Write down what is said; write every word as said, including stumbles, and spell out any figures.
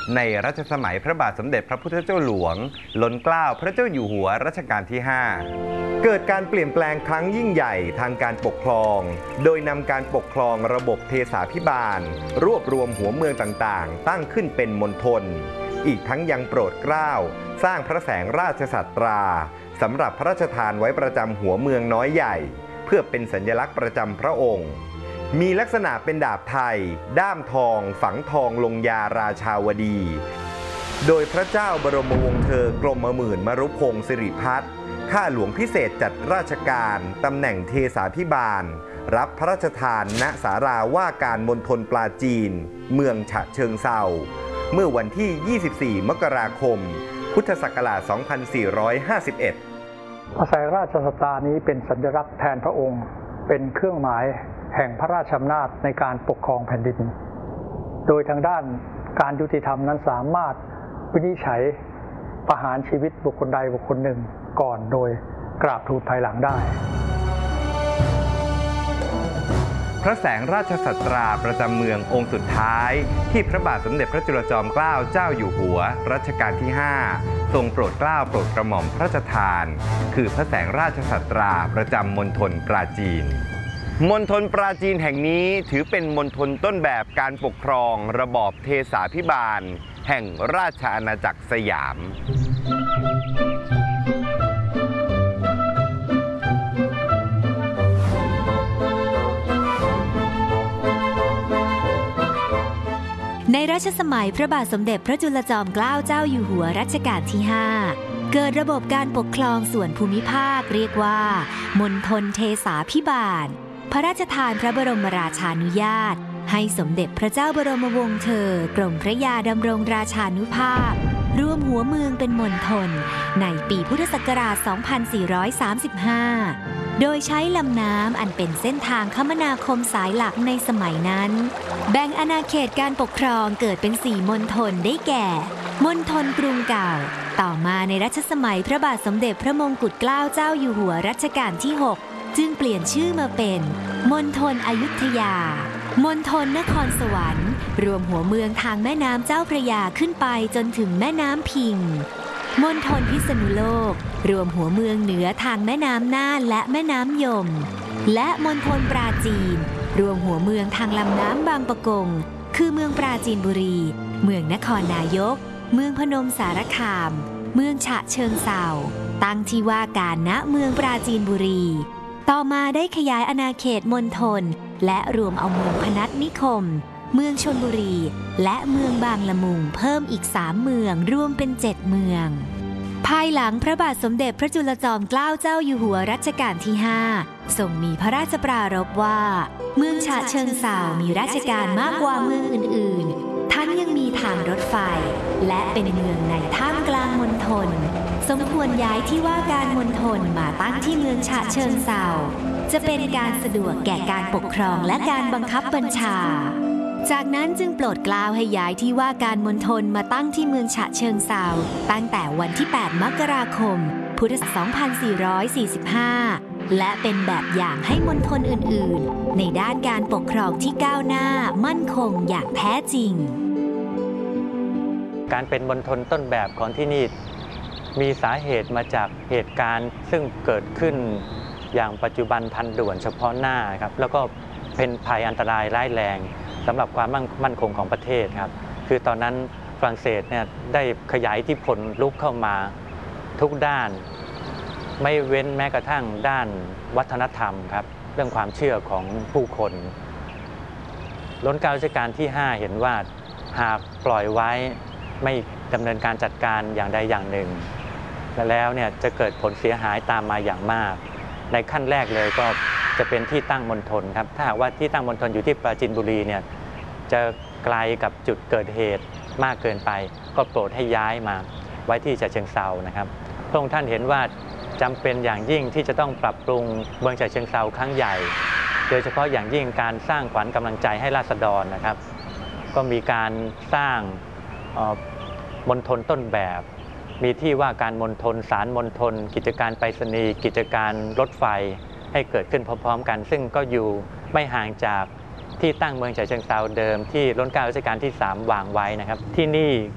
ในรัชสมัยพระบาทสมเด็จพระพุทธเจ้าหลวงล้นเกล้าพระเจ้าอยู่หัวรัชกาลที่ ห้า เกิดการเปลี่ยนแปลงครั้งยิ่งใหญ่ทางการปกครองโดยนำการปกครองระบบเทสาภิบาลรวบรวมหัวเมืองต่างๆตั้งขึ้นเป็นมณฑลอีกทั้งยังโปรดเกล้าสร้างพระแสงราชสัตราสำหรับพระราชทานไว้ประจำหัวเมืองน้อยใหญ่เพื่อเป็นสัญลักษณ์ประจำพระองค์มีลักษณะเป็นดาบไทยด้ามทองฝังทองลงยาราชาวดีโดยพระเจ้าบรมวงศ์เธอกรมหมื่นมรุพงศ์สิริพัฒน์ข้าหลวงพิเศษจัดราชการตำแหน่งเทสาภิบาลรับพระราชทานณศาลาว่าการมณฑลปราจีนเมืองฉะเชิงเทราเมื่อวันที่ ยี่สิบสี่ มกราคม พุทธศักราช สองพันสี่ร้อยห้าสิบเอ็ดพระแสงราชสัตรานี้เป็นสัญลักษณ์แทนพระองค์เป็นเครื่องหมายแห่งพระราชอำนาจในการปกครองแผ่นดินโดยทางด้านการยุติธรรมนั้นสามารถวินิจฉัยประหารชีวิตบุคคลใดบุคคลหนึ่งก่อนโดยกราบทูลภายหลังได้พระแสงราชสัตราประจำเมืององค์สุดท้ายที่พระบาทสมเด็จพระจุลจอมเกล้าเจ้าอยู่หัวรัชกาลที่ ห้า ทรงโปรดเกล้าโปรดกระหม่อมพระราชทานคือพระแสงราชสัตราประจำมณฑลปราจีนมณฑลปราจีนแห่งนี้ถือเป็นมณฑลต้นแบบการปกครองระบอบเทสาภิบาลแห่งราชอาณาจักรสยามในรัชสมัยพระบาทสมเด็จพระจุลจอมเกล้าเจ้าอยู่หัวรัชกาลที่ ห้า เกิดระบบการปกครองส่วนภูมิภาคเรียกว่ามณฑลเทสาภิบาลพระราชทานพระบรมราชานุญาตให้สมเด็จพระเจ้าบรมวงศ์เธอกรมพระยาดำรงราชานุภาพรวมหัวเมืองเป็นมณฑลในปีพุทธศักราช สองพันสี่ร้อยสามสิบห้า โดยใช้ลำน้ำอันเป็นเส้นทางคมนาคมสายหลักในสมัยนั้นแบ่งอาณาเขตการปกครองเกิดเป็นสี่มณฑลได้แก่มณฑลกรุงเก่าต่อมาในรัชสมัยพระบาทสมเด็จพระมงกุฎเกล้าเจ้าอยู่หัวรัชกาลที่ หกจึงเปลี่ยนชื่อมาเป็นมณฑลอยุธยามณฑลนครสวรรค์รวมหัวเมืองทางแม่น้ำเจ้าพระยาขึ้นไปจนถึงแม่น้ำพิงมณฑลพิษณุโลกรวมหัวเมืองเหนือทางแม่น้ำน่านและแม่น้ำยมและมณฑลปราจีนรวมหัวเมืองทางลำน้ำบางปะกงคือเมืองปราจีนบุรีเมืองนครนายกเมืองพนมสารคามเมืองฉะเชิงเทราตั้งที่ว่าการณเมืองปราจีนบุรีต่อมาได้ขยายอาณาเขตมณฑลและรวมเอาเมืองพนัสนิคมเมืองชลบุรีและเมืองบางละมุงเพิ่มอีกสามเมืองรวมเป็นเจ็ดเมืองภายหลังพระบาทสมเด็จพระจุลจอมเกล้าเจ้าอยู่หัวรัชกาลที่ ห้า ทรงมีพระราชปรารภว่าเมืองฉะเชิงเทรามีราชการมากกว่าเมืองอื่นๆทั้งยังมีทางรถไฟและเป็นเมืองในท่ามกลางมณฑลสมควรย้ายที่ว่าการมณฑลมาตั้งที่เมืองฉะเชิงเทราจะเป็นการสะดวกแก่การปกครองและการบังคับบัญชาจากนั้นจึงโปรดเกล้าให้ย้ายที่ว่าการมณฑลมาตั้งที่เมืองฉะเชิงเทราตั้งแต่วันที่ แปด มกราคม พุทธศักราช สองพันสี่ร้อยสี่สิบห้า และเป็นแบบอย่างให้มณฑลอื่นๆในด้านการปกครองที่ก้าวหน้ามั่นคงอย่างแท้จริงการเป็นมณฑลต้นแบบของที่นี่มีสาเหตุมาจากเหตุการณ์ซึ่งเกิดขึ้นอย่างปัจจุบันทันด่วนเฉพาะหน้าครับแล้วก็เป็นภัยอันตรายร้ายแรงสำหรับความมั่นคงของประเทศครับคือตอนนั้นฝรั่งเศสเนี่ยได้ขยายอิทธิพลลุกเข้ามาทุกด้านไม่เว้นแม้กระทั่งด้านวัฒนธรรมครับเรื่องความเชื่อของผู้คนรัชกาลรัชกาลที่ ห้า เห็นว่าหากปล่อยไว้ไม่ดำเนินการจัดการอย่างใดอย่างหนึ่งแล้วเนี่ยจะเกิดผลเสียหายตามมาอย่างมากในขั้นแรกเลยก็จะเป็นที่ตั้งมณฑลครับถ้าหากว่าที่ตั้งมณฑลอยู่ที่ปราจีนบุรีเนี่ยจะไกลกับจุดเกิดเหตุมากเกินไปก็โปรดให้ย้ายมาไว้ที่ฉะเชิงเทรานะครับพระองค์ท่านเห็นว่าจำเป็นอย่างยิ่งที่จะต้องปรับปรุงเมืองฉะเชิงเทราครั้งใหญ่โดยเฉพาะอย่างยิ่งการสร้างขวัญกำลังใจให้ราษฎรนะครับก็มีการสร้างมณฑลต้นแบบมีที่ว่าการมณฑลศาลมณฑลกิจการไปรษณีย์กิจการรถไฟให้เกิดขึ้นพร้อมๆกันซึ่งก็อยู่ไม่ห่างจากที่ตั้งเมืองฉะเชิงเทราเดิมที่รัชกาลรัชกาลที่ สาม วางไว้นะครับที่นี่